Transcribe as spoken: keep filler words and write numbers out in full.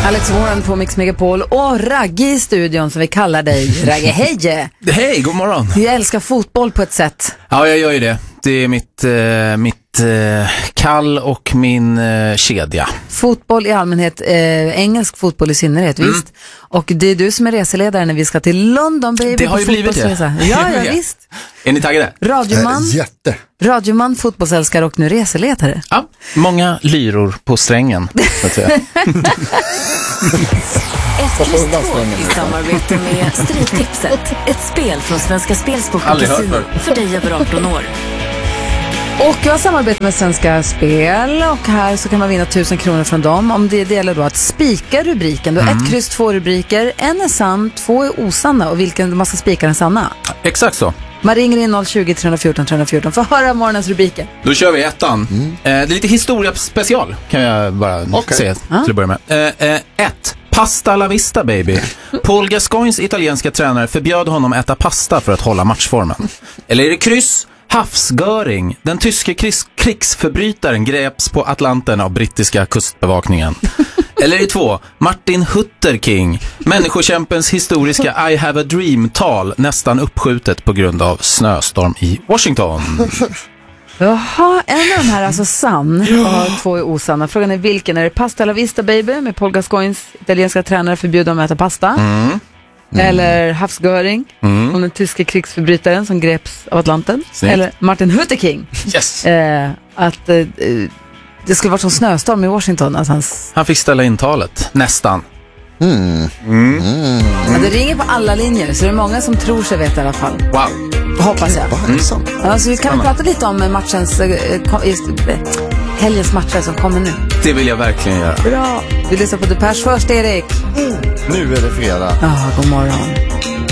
Alex Warren på Mix Megapol och Ragge i studion som vi kallar dig. Ragge, hej! Hej, god morgon. Jag älskar fotboll på ett sätt. Ja, jag gör ju det. Det är mitt, eh, mitt eh, kall och min eh, kedja. Fotboll i allmänhet, eh, engelsk fotboll i synnerhet, mm. visst. Och det är du som är reseledare när vi ska till London, baby. Det har ju blivit det. Ja, ja, visst. Är ni taggade? Radioman, äh, jätte. radioman, fotbollsälskare och nu reseledare. Ja, många lyror på strängen, så att säga. Ett plus två i samarbete med Stryktipset. Ett spel från Svenska Spelsport och Casino för dig över arton år. Och jag har samarbete med Svenska Spel och här så kan man vinna tusen kronor från dem. Om det, det gäller då att spika rubriken. Du har mm. ett kryss, två rubriker. En är sann, två är osanna. Och vilken man ska spika den sanna? Exakt så. Man ringer in noll tjugo, tre fjorton, tre fjorton för att höra morgonens rubriker. Då kör vi ettan. Mm. Eh, det är lite historia special kan jag bara okay. säga till att börja med. Eh, eh, ett. Pasta alla vista, baby. Paul Gascoignes italienska tränare förbjöd honom äta pasta för att hålla matchformen. Eller är det kryss? Havsgöring. Den tyske krigs- krigsförbrytaren greps på Atlanten av brittiska kustbevakningen. Eller är det två? Martin Luther King. Människokämpens historiska I have a dream-tal nästan uppskjutet på grund av snöstorm i Washington. Jaha, en av de här är alltså sann och två är osanna. Frågan är vilken? Är det Pasta alla vista, baby? Med Paul Gascoignes italienska tränare förbjuder dem att äta pasta. Mm. Mm. Eller havsgöring mm. om den tyska krigsförbrytaren som greps av Atlanten. Snyggt. Eller Martin Luther King. Yes. Eh, att eh, det skulle vara som snöstorm i Washington. Att hans... Han fick ställa in talet, nästan. Mm. Mm. Mm. Ja, det ringer på alla linjer, så det är många som tror sig veta i alla fall. Wow. Hoppas jag. Mm. Alltså, vi kan prata lite om matchens eh, kom, eh, helgens matcher som kommer nu. Det vill jag verkligen göra. Bra. Vi lyssnar på Depeche först, Erik. Mm. Nu är det fredag. Ja, god morgon.